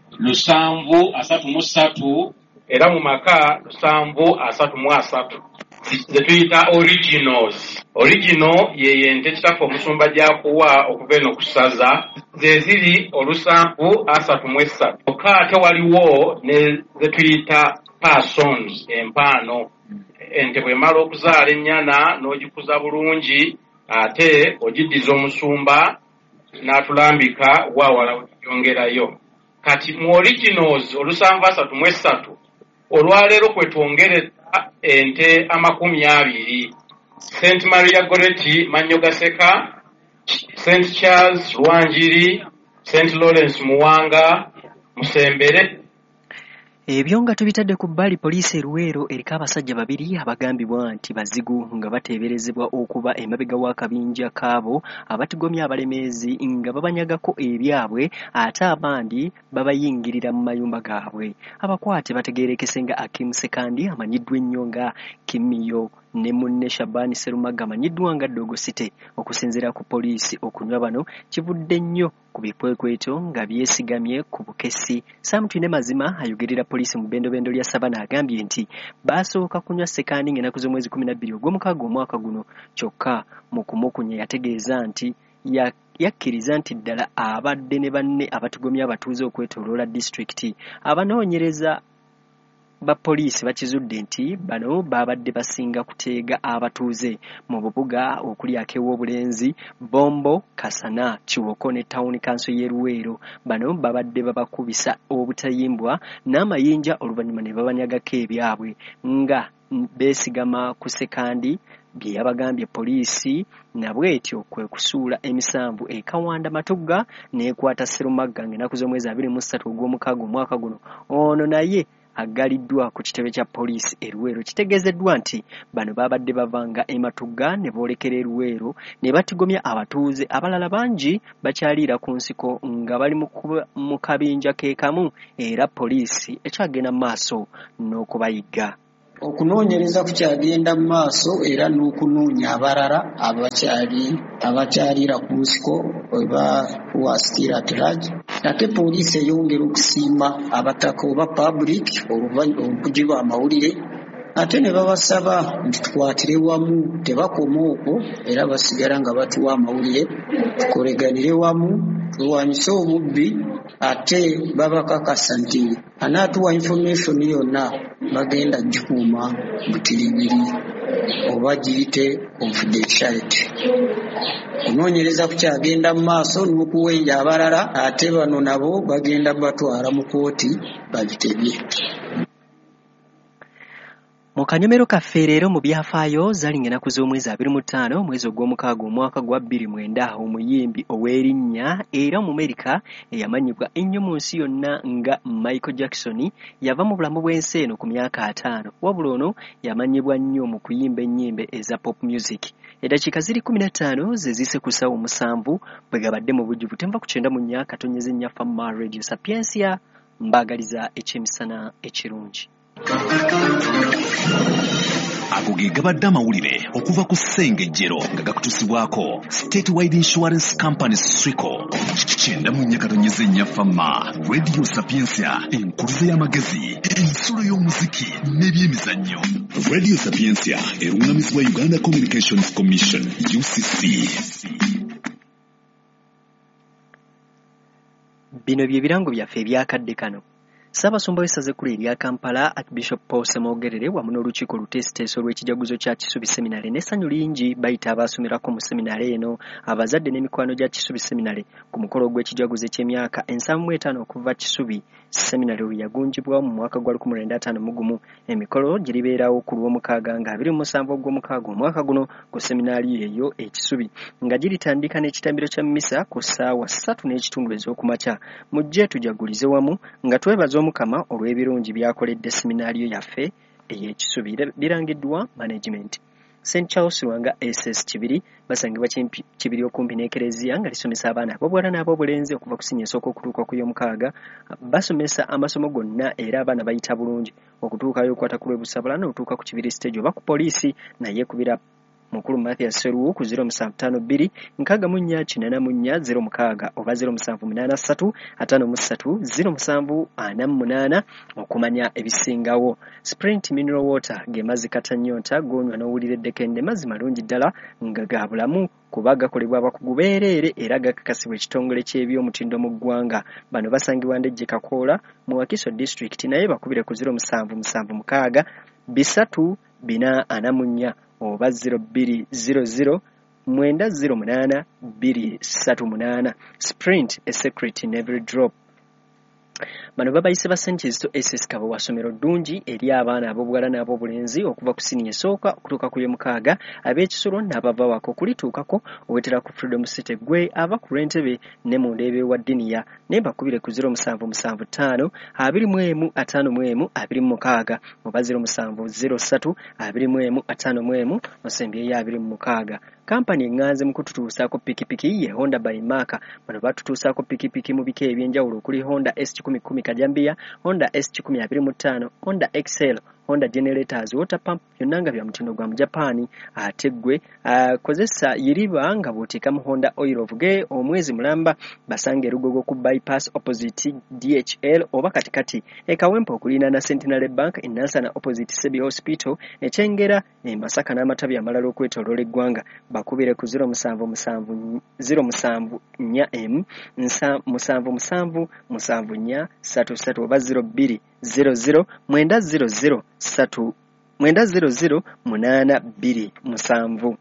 733 era mu maka 733 ze tuyita originals. Original ye ente kitafu omusumba gyakuwa okuva eno kusaza ze ziri 733 oka ate waliwo ne ze tuyita persons empaano. Ente bwemala okuzaala ennyana n'ogikuza bulungi ate ogiddiza omusumba n'atulambika waawala okiyongerayo. Kati mu originals 733 olwaleero kwetwongereza ente 20. St. Maria Goretti Manyogaseka, St. Charles Lwanjiri, St. Lawrence Muwanga, Musembere. Ebyo nga tubitadde ku bbali poliisi Luweero eriko abasajja babiri abagambibwa nti bazigu nga bateeberezebwa okuba emabega w'akabinja kaabo abatigomya abalemeezi nga babanyagako ebyabwe ate abandi babayingirira mu mayumba gaabwe. Abakwate bategeerekese nga Akim Sekandi amanyiddwa ennyo nga Kimiyo ne munne Shabani Serumaga amanyiddwa nga Dogosite. Okusinziira ku poliisi okunywa bano kivudde nnyo ku bikwekweto nga byesigamye ku bukesi. Samutine Mazima ayogerera poliisi mu bendobendo lya Sabana agambye nti basooka kunywa Sekandi ng'ennaku z'omwezi 12 ogw'omukaaga omwaka guno, kyokka mu kumukunya yategeeza nti yakkiriza nti ddala abadde ne banne abatugomya abatuuze okwetooloola disitulikiti. Abanoonyereza ba poliisi bakizudde nti bano babadde basinga kuteega abatuuze mu bubuga okuli ak'Obulenzi, Bombo, Kasana, Kiwoko ne Town Council y'e Luweero. Bano babadde babakubisa obutayimbwa n'amayinja oluvannyuma ne babanyagako ebyabwe nga beesigama ku Sekandi bye yabagambye poliisi nabwetyo kwe kusuula emisanvu Kawanda Matugga n'ekwata Serumagga ng'ennaku z'omwezi 23 ogw'omukaaga omwaka guno. Ono naye aggaliddwa ku kitebe kya poliisi Luweero. Kitegeezeddwa nti bano babadde bavanga Matugga ne boolekera Luweero ne batigomya abatuuze abalala bangi bakyaliira ku nsiko nga bali mu kabinja keekamu era poliisi ekyagenda mu maaso n'okubayigga. Okunoonyereza kukyagenda mu maaso era n'okunoonya abalala abakyaliira ku nsiko oba who are still at large. Ate poliisi eyongera okusiima abataka oba public okugibwa amawulire ate ne babasaba nti tukwatire wamu, tebakoma okwo era basigala nga batuwa amawulire, tukoleganire wamu tulwanyise obubbi ate babakakasa nti anaatuwa information yonna bagenda gikuuma butiribiri oba giyite confidentiality. Kunoonyereza kukyagenda mu maaso n'okuwenja abalala ate bano nabo bagenda batwala mu kooti bagitebye. Mu kanyomero kaffe leero mu byafaayo zalinga ennaku z'omwezi 25 omwezi ogw'omukaaga omwaka gwa 2009 omuyimbi ow'erinnya era mu Amerika eyamanyibwa ennyo mu nsi yonna nga Michael Jackson yava mu bulamu bw'ensi eno ku myaka 5 wabula ono yamanyibwa nnyo mu kuyimba ennyimbe eza pop music. Eddakiika ziri 15 ze zise ku ssaawa 7 bwe gabadde mu bujjuvu temva ku 94 katonyeze nnyaffa mu Radio Sapiensia mbaagaliza ekyemisana ekirungi. Ago ge gabadde amawulire okuva ku ssengejjero nga gakutusibwako State Wide Insurance Company Swico. Kyenda mu nnyakatonyeze nnyafama Radio Sapiensia enkuluze y'amagezi ensulo y'omuziki n'ebyemizannyo. Radio Sapiensia erungamizibwa Uganda Communications Commission UCC. Bino bye birango byaffe ebyakadde kano. Ssaabasumba w'essaza ekkulu erya Kampala Archbishop Paul Semogerere wamu n'olukiiko luteesiteeso lw'ekijaguzo kya Kisubi Seminary n'essanyu lingi bayita abaasomerako mu seminary eno abazadde n'emikwano gya Kisubi Seminary ku mukolo gw'ekijaguzo ky'emyaka 75 okuva Kisubi Seminary we yagunjibwa mu mwaka gwa 1951. Emikolo giribeerawo ku lw'omukaaga nga 27 ogw'omukaaga omwaka guno ku seminary eyo ekisubi nga giritandika n'ekitambiro kya mmisa ku ssaawa 3:30 ez'okumakya. Mujje tujagulize wamu nga twebaza Mukama olw'ebirungi byakoledde seminariyo yaffe ey'ekisubi. Birangiddwa management. St. Charles Lwanga SS Kibiri basangibwa Kibiri okumpi n'ekereziya nga lisomesa abaana ab'obuwala n'ab'obulenzi okuva ku ssinya esooka okutuuka ku y'omukaaga. Basomesa amasomo gonna era abaana bayita bulungi okutuukayo okukwata ku lw'ebusabala n'otuuka ku Kibiri stage oba ku poliisi naye kubira Mukulu Mathias Seruwu ku 0752 64 06 oba 0783 53 0748 okumanya ebisingawo. Sprint Mineral Water ge mazzi katanyonta gonywa n'owulira eddekende mazzi malungi ddala nga ga bulamu kuba gakolebwa abakugu beereere era gakakasibwa ekitongole ky'ebyomutindo mu ggwanga. Bano basangibwa Ndejje Kakoola mu Wakiso District naye bakubire ku 0776 344 oba 0200 908 238. Sprint a secret in every drop. Bano babayise ba St. Kizito SS Kabo wasomero ddungi eri abaana ab'obuwala n'ab'obulenzi okuva ku siniya esooka okutuuka ku y'omukaaga ab'ekisulo n'abava wako kulituukako owetera ku Freedom City gwe ava ku Lwentebe ne mu Ndeebe wa Diniya naye bakubire ku 0775 21 51 26 oba 0703 21 51 osembyeyo 26. Kampani enganze mu kututuusaako pikipiki ye Honda by Mark. Bano batutuusaako pikipiki mu bika ebyenjawulo okuli Honda S1010 Kajambia, Honda S1025, Honda XL, Honda Generators, Water Pump byonna nga bya mutindo gwa mu Japan. Ate ggwe kozesa yiriba nga bw'oteekamu Honda Oil of Ge omwezi mulamba basanga erugogo ku bypass opposite DHL oba katikati ekawempa okulina na Centenary Bank Nansana opposite Sebi Hospital ekyengera Masaka n'amatabi amalala okwetooloola eggwanga. Bakubire ku 0770 074 777 774 oba 0200 900 827.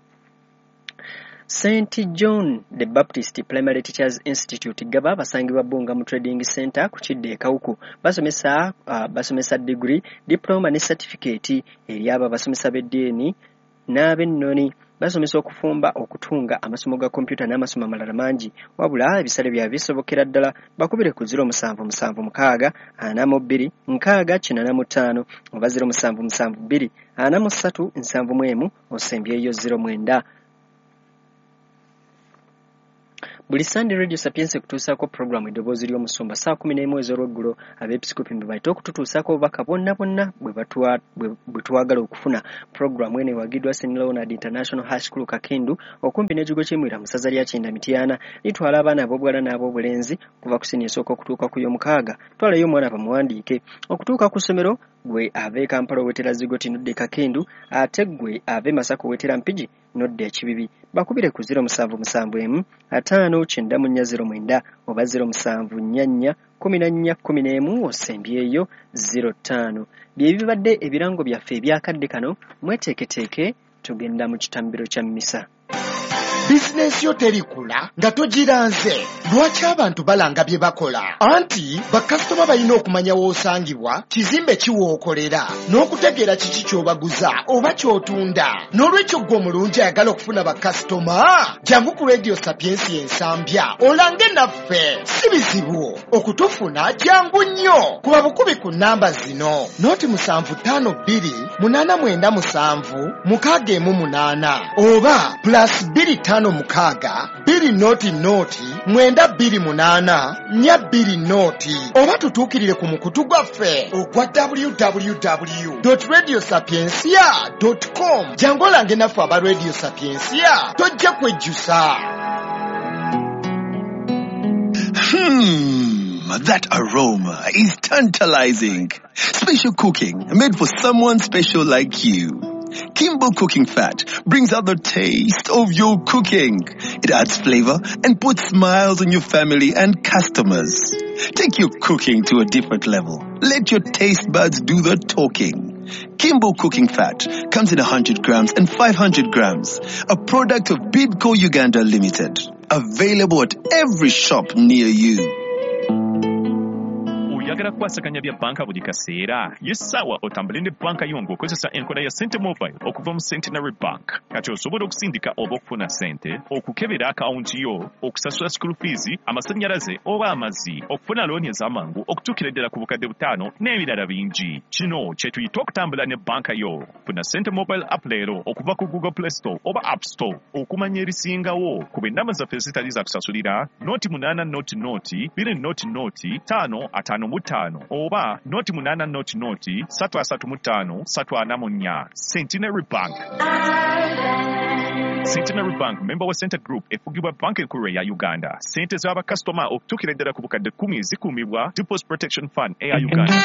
St. John the Baptist Primary Teachers Institute gaba basangibwa Bunga mu Trading Center ku Kidde e Kawuku basomesa degree, diploma ne certificate eri aba basomesa b'eddiini n'ab'ennoni. Basomesa okufumba okutunga amasomo ga computer n'amasomo amalala mangi wabula ebisale bya bisobokera ddala. Bakubire ku 0776 42 685 oba 0772 43 71 osembyeyo 09. Buli Sunday Radio Sapiense kutuusaako programu eddoboozi ly'omusumba saa 11 ez'olweggulo abeepiskopi mbe bayita okututuusaako obubaka bonna bwe twagala okufuna. Programu eno ewagiddwa St. Leonard International High School Kakindu okumpi n'ekigo ky'Emwira mu ssaza lya Kyenda Mityana. Litwala abaana ab'obuwala n'ab'obulenzi kuva ku siniya esooka okutuuka ku y'omukaaga. Twalayo omwana bamuwandiike okutuuka ku ssomero. Gwe ave Kampala owetera Zigoti nodde Kakindu ate gwe ave Masaka owetera Mpigi nodde Kibibi. Bakubire ku 0771 59409 oba 0744 1411 osembyeyo 05. Bye bibadde ebirango byaffe ebyakadde kano mweteeketeeke tugenda mu kitambiro kya mmisa. bizinesi yo terikula nga togiranze. Lwaki abantu balanga bye bakola? Anti bakasitoma balina okumanya w'osangibwa, kizimbe kiwookolera, n'okutegeera kiki ky'obaguza oba ky'otunda. N'olwekyo gwe omulungi ayagala okufuna bakasitoma, jangu ku Radio Sapiensi Ensambya olange naffe. Si bizibu okutufuna, jangu nnyo. Kuba bukubi ku nnamba zino: 078997 oba +256 200 oba tutuukirire ku mukutu gwaffe ogwa www.radiosapiensia.com. jangu olange naffe aba Radio Sapiensia, tojja kwejjusa. That aroma is tantalizing. Special cooking made for someone special like you. Kimbo Cooking Fat brings out the taste of your cooking. It adds flavor and puts smiles on your family and customers. Take your cooking to a different level. Let your taste buds do the talking. Kimbo Cooking Fat comes in 100 grams and 500 grams. A product of Bidco Uganda Limited. Available at every shop near you. Oyagala kwasaganya bya banka buli kaseera? Yesawa otambule ne banka yo ng'okozesa enkola ya Sente Mobile okuva mu Centenary Bank. Kati osobola okusindika oba okufuna sente, okukebera akawunti yo, okusasula school fees, amasannyalaze oba amazzi, okufuna looni ez'amangu okutuukira ddala ku bukadde 5 n'ebirala bingi. Kino kye tuyita okutambula ne banka yo. Funa Sente Mobile app leero okuva ku Google Play Store oba App Store. Okumanya erisingawo ku b'ennamba zaffe zitali za kusasulira, noti 8 noti 2 noti 555 oba noti 8 noti 335 344. Centenary Bank. Centenary Bank, member wa Center Group, efugibwa banka enkulu ya Uganda. Sente z'abakasitoma okutuukira ddala ku bukadde 10 zikuumibwa Deposit Protection Fund eya Uganda.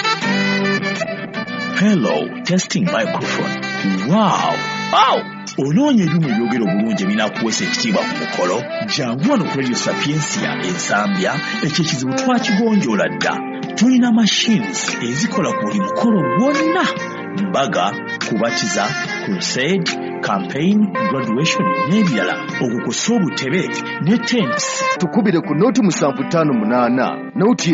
Hello, testing microphone. Wow! Onoonya ebyuma ebyogera obulungi ebinaakuweesa ekitiibwa ku mukolo? Jangu wano ku Radio Sapiensia Ensambya, ekyo ekizibu twakigonjoola dda. Tulina machines ezikola ku buli mukolo gwonna: mbaga, kubatiza, crusade, campaign, graduation n'ebirala. Okukosa obutebe ne tents. Tukubire ku noti 758 noti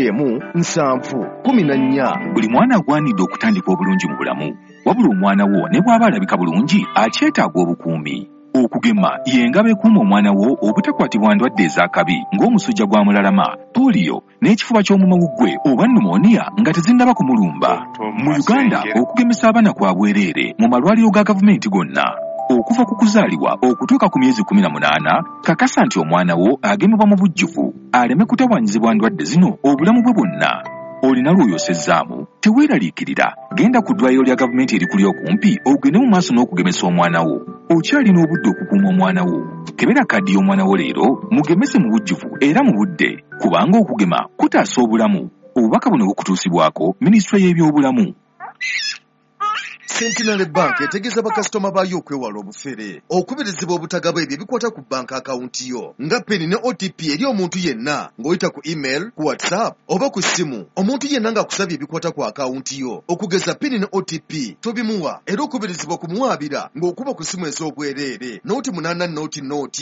714. Buli mwana agwanidde okutandika obulungi mu bulamu, wabula omwana wo ne bw'aba alabika bulungi akyetaaga obukuumi. Okugema y'engabo ekuuma omwana wo obutakwatibwa ndwadde ez'akabi ng'omusujja gwa mulalama, polio n'ekifuba ky'omumawuggwe oba pneumonia nga tezinnaba kumulumba. Mu Uganda okugemesa abaana kwa bwereere mu malwaliro ga gavumenti gonna. Okuva ku kuzaalibwa okutuuka ku myezi 18, kakasa nti omwana wo agemebwa mu bujjuvu aleme kutawaanyizibwa ndwadde zino obulamu bwe bwonna. Olina lw'oyosezzaamu, teweeraliikirira, genda ku ddwaliro lya gavumenti erikuli okumpi ogende mu maaso n'okugemesa omwana wo. Okyalina obudde okukuuma omwana wo. Kebera kaddi y'omwana wo leero, mugemese mu bujjuvu era mu budde, kubanga okugema kutaasa obulamu. Obubaka buno bukutuusibwako Minisitule y'ebyobulamu. Centenary Bank etegeeza bakasitoma baayo okwewala obufere, okubirizibwa obutagaba ebyo ebikwata ku banka akawunti yo, nga peni ne OTP eri omuntu yenna ng'oyita ku email, ku WhatsApp oba ku ssimu. Omuntu yenna ng'akusabye ebikwata ku akawunti yo, okugeza peni ne OTP tobimuwa, era okubirizibwa kumuwaabira ng'okuba ku ssimu ez'obwereere, noti 8 noti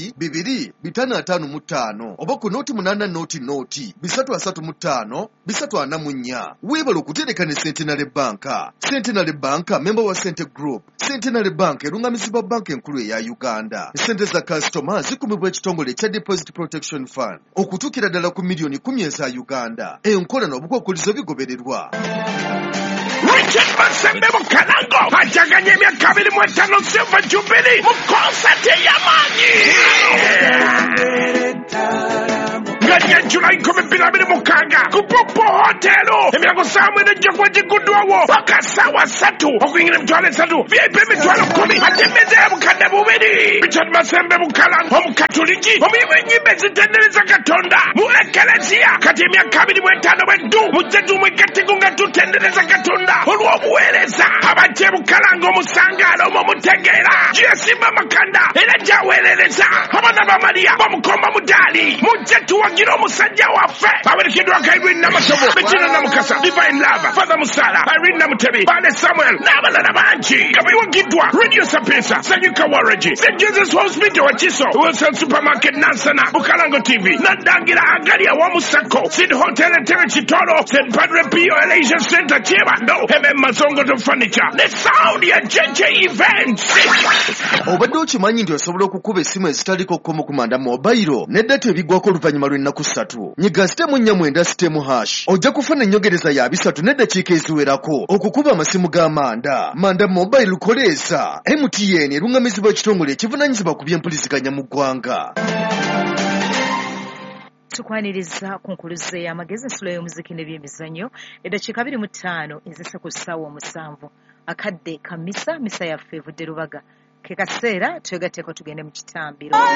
255 oba ku noti 8 noti 335 344. Weebala okutereka ne Centenary Bank. Centenary Bank member wa Center Group. Centenary Bank erungamizibwa banka enkulu eya Uganda. Sente za kasitoma zikumibwa ekitongole kya Deposit Protection Fund okutuukira ddala ku miliyoni 10 eza Uganda. Enkola n'obukwakkulizo bigobererwa. Richard Masembe Mukalango ajaganye emyaka 25 Silver Jubilee mu konsati ey'amaanyi. Nganya July 2026 ku Popo Hotel emirango samwe n'ejja kuba giguddwawo paka ssaawa 3 okuyingira emitwalo 3 VIP emitwalo 10 ate emmeeza ya bukadde 2. Richard Masembe Mukalango omukatuliki omuyimu ennyimba ezitendereza Katonda mu Ekeleziya kati emyaka 25 bweddu mujje tumwegatteko nga tutendereza Katonda olw'obuweereza abajje Mukalango omusangaalo omwo mutegeera rediyo yasimba amakanda era gyaweerereza abaana ba mariya bamukomba mudaali mujje tuwagire omusajja waffe awerekeddwako Irene Namasobo Bettina Namukasa Divine Lava Father Musala Irene Namutebi Bale Samuel n'abalala bangi nga biwagiddwa Radio Sapesa Sanyuka Waragi St. Jesus Hospital Wakiso Wilson Supermarket Nansana Bukalango TV Nadangira Agalia Wamusako Sid Hotel Tere Chitoro St. Padre Pio Elation Center Chebando Mazongo to Furniture ne sound ya JJ Events. Obadde okimanyi nti osobola okukuba essimu ezitaliko kkomo ku manda mobile ne data ebigwako oluvannyuma lw'ennaku 3 nyiga sitemu 4 sitemu hash ojja kufuna ennyongereza ya 3 n'eddakiika eziwerako okukuba amasimu g'amanda manda mobile koleeza MTN eruŋŋamizibwa ekitongole ekivunaanyizibwa ku by'empuliziganya mu ggwanga. Tukwaniriza ku nkuluze y'amagezi ensulo y'omuziki n'ebyemizannyo eddakiika 25 ezisa ku ssaawa 7 akadde ka misa yaffe evudde Lubaga ke kaseera twegatteko tugende mu kitambiro.